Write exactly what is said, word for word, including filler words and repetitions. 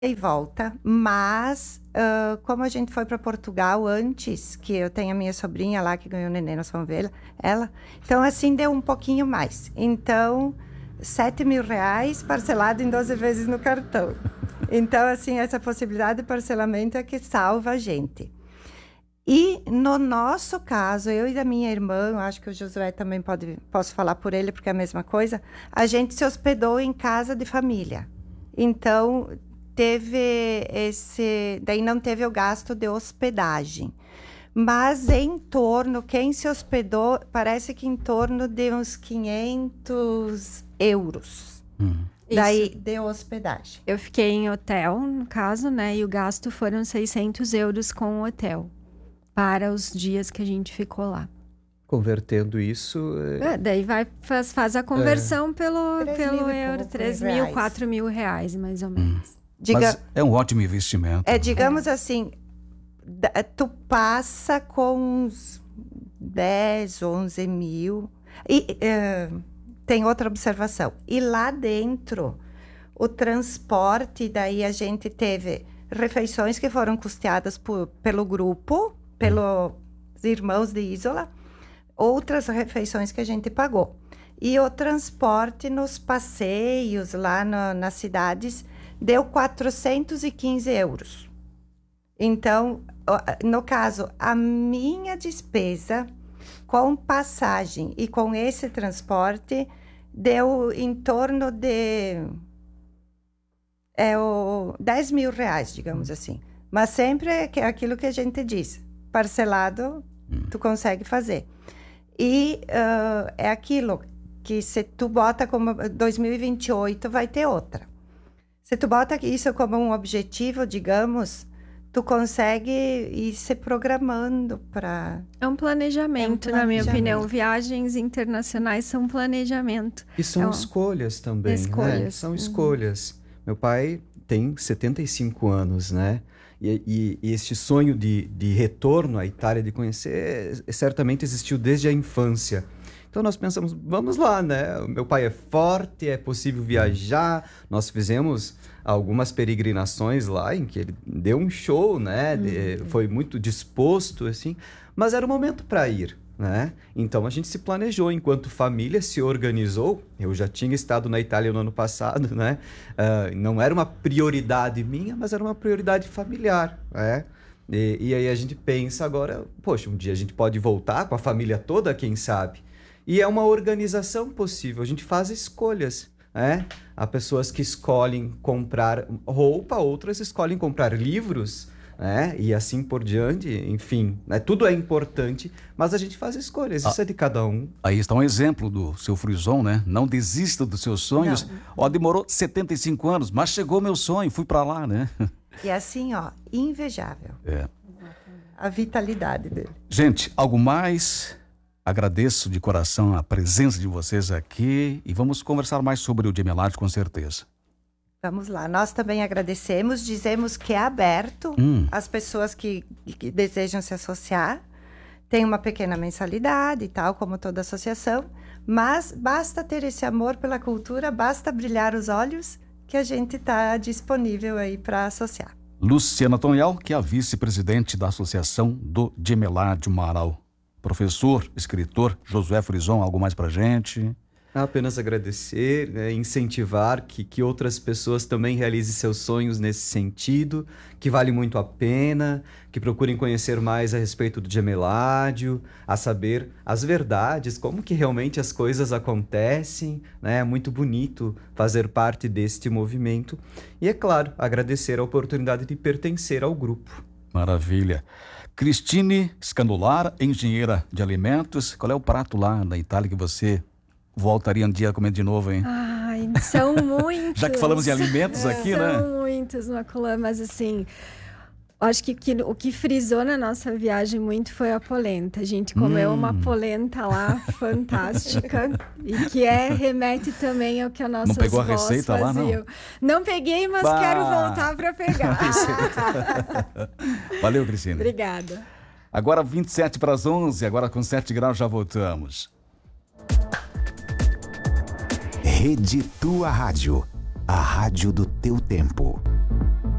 e volta, mas uh, como a gente foi para Portugal antes, que eu tenho a minha sobrinha lá que ganhou neném, nós vamos ver ela, então assim deu um pouquinho mais. Então, sete mil reais parcelado em doze vezes no cartão. Então, assim, essa possibilidade de parcelamento é que salva a gente. E no nosso caso, eu e da minha irmã, eu acho que o Josué também pode, posso falar por ele, porque é a mesma coisa, a gente se hospedou em casa de família. Então, teve esse... Daí não teve o gasto de hospedagem. Mas em torno, quem se hospedou, parece que em torno de uns quinhentos euros. Uhum. Daí, Isso. de hospedagem. Eu fiquei em hotel, no caso, né? E o gasto foram seiscentos euros com o hotel. Para os dias que a gente ficou lá. Convertendo isso... É... É, daí vai, faz, faz a conversão é. pelo, pelo euro, três mil, quatro mil reais, mais ou menos. Hum. Diga, Mas é um ótimo investimento. É, digamos é. assim, tu passa com uns dez, onze mil. E uh, tem outra observação. E lá dentro, o transporte, daí a gente teve refeições que foram custeadas por, pelo grupo, pelos irmãos de Isola, outras refeições que a gente pagou. E o transporte nos passeios lá no, nas cidades deu quatrocentos e quinze euros. Então, no caso, a minha despesa com passagem e com esse transporte deu em torno de é, o, dez mil reais, digamos assim. Mas sempre é aquilo que a gente diz. Parcelado, tu consegue fazer. E uh, é aquilo que se tu bota como dois mil e vinte e oito, vai ter outra. Se tu bota isso como um objetivo, digamos, tu consegue ir se programando para... É um planejamento, é um planejamento, na minha opinião. Viagens internacionais são planejamento. E são é um... escolhas também, escolhas. né? São escolhas. Uhum. Meu pai tem setenta e cinco anos, né? E, e, e este sonho de, de retorno à Itália, de conhecer, certamente existiu desde a infância. Então nós pensamos, vamos lá, né? O meu pai é forte, é possível viajar. Nós fizemos algumas peregrinações lá em que ele deu um show, né? De, uhum. Foi muito disposto, assim. Mas era o momento para ir, né? Então a gente se planejou enquanto família, se organizou. Eu já tinha estado na Itália no ano passado, né? Uh, não era uma prioridade minha, mas era uma prioridade familiar, né? E, e aí a gente pensa agora, poxa, um dia a gente pode voltar com a família toda, quem sabe? E é uma organização possível, a gente faz escolhas, né? Há pessoas que escolhem comprar roupa, outras escolhem comprar livros, né? E assim por diante, enfim, né? Tudo é importante, mas a gente faz escolhas, ah, isso é de cada um. Aí está um exemplo do seu Frison, né? Não desista dos seus sonhos. Não. Ó, demorou setenta e cinco anos, mas chegou meu sonho, fui para lá, né? E assim, ó, invejável. É. A vitalidade dele. Gente, algo mais? Agradeço de coração a presença de vocês aqui e vamos conversar mais sobre o Gemelage, com certeza. Vamos lá, nós também agradecemos, dizemos que é aberto hum. às pessoas que, que desejam se associar, tem uma pequena mensalidade e tal, como toda associação, mas basta ter esse amor pela cultura, basta brilhar os olhos, que a gente está disponível aí para associar. Luciana Tonhal, que é a vice-presidente da Associação do Gemelage Marau. Professor, escritor, Josué Frison, algo mais pra gente? Apenas agradecer, né, incentivar que, que outras pessoas também realizem seus sonhos nesse sentido, que vale muito a pena, que procurem conhecer mais a respeito do Gemeládio, a saber as verdades, como que realmente as coisas acontecem, né? É muito bonito fazer parte deste movimento. E, é claro, agradecer a oportunidade de pertencer ao grupo. Maravilha. Cristine Scandolara, engenheira de alimentos. Qual é o prato lá na Itália que você voltaria um dia a comer de novo, hein? Ai, são muitos. Já que falamos de alimentos aqui, são né? São muitos, Maculã, mas assim, acho que, que o que frisou na nossa viagem muito foi a polenta. A gente comeu hum. uma polenta lá fantástica e que é, remete também ao que a nossa Não pegou a receita faziam. lá, não? Não peguei, mas bah. quero voltar para pegar. Valeu, Cristina. Obrigada. Agora vinte e sete para as onze, agora com sete graus já voltamos. Rede Tua Rádio, a rádio do teu tempo.